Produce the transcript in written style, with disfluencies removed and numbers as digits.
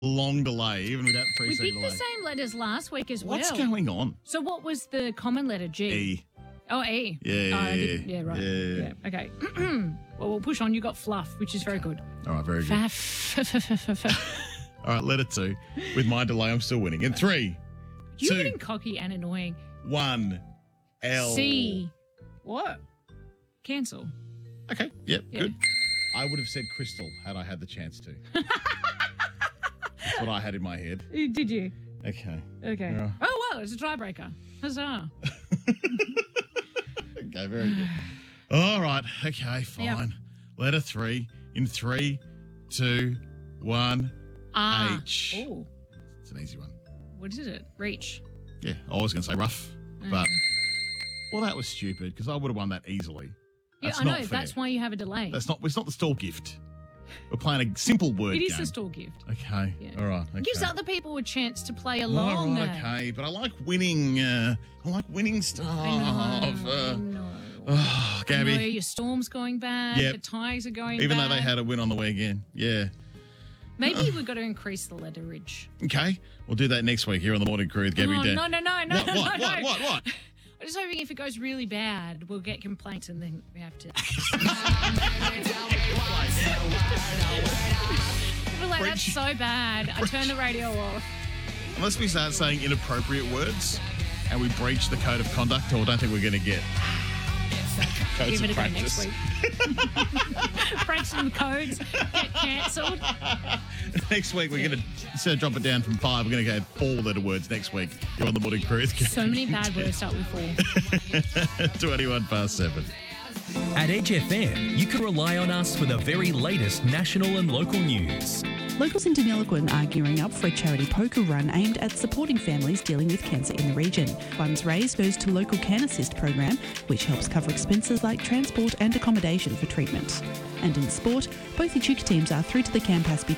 long delay, even without We 3 second picked delay. the same letters last week as What's well. going on? So what was the common letter? G? E. Oh, E. Yeah, Oh, I didn't- yeah, right. Yeah. Okay. Well, we'll push on. You got fluff, which is very good. All right, very good. Faff. All right, letter 2. With my delay, I'm still winning. In 3, You're 2, getting cocky and annoying. 1, L. C. What? Cancel. Okay, yep, Yeah. good. I would have said crystal had I had the chance to. That's what I had in my head. Did you? Okay. Okay. Yeah. Oh, well, it's a tiebreaker. Huzzah. Okay, very good. All right, okay, fine. Yep. Letter 3. In 3, 2, 1, H. Oh, It's an easy one. what is it? Reach. Yeah, I was going to say rough, but well, that was stupid because I would have won that easily. Yeah, That's I know. not fair. That's why you have a delay. It's not the stall gift. We're playing a simple word It game. is the store gift. Okay. Yeah. All right. Okay. Gives other people a chance to play All along. right, okay, but I like winning. I like winning stuff. I know. Oh, Gabby. I know your storm's going bad. Yep. The Tigers are going Even bad. though they had a win on the weekend. Yeah. Maybe we've got to increase the letterage. Okay. We'll do that next week here on the Morning Crew with Gabby Oh, Dan. no. What? I'm just hoping if it goes really bad, we'll get complaints and then we have to. People are like, that's Preach. so bad. I turn the radio off. Unless we start saying inappropriate words and we breach the code of conduct, or I don't think we're going to get codes Give it of a go practice. next week. Break some codes, get cancelled. Next week, we're going to, instead of drop it down from 5, we're going to go 4-letter words next week. You're on the Morning Crew. So many bad words start with 4. 21 past 7. At Edge FM, you can rely on us for the very latest national and local news. Locals in Deniliquin are gearing up for a charity poker run aimed at supporting families dealing with cancer in the region. Funds raised goes to local Can Assist program, which helps cover expenses like transport and accommodation for treatment. And in sport, both Echuca teams are through to the Campaspe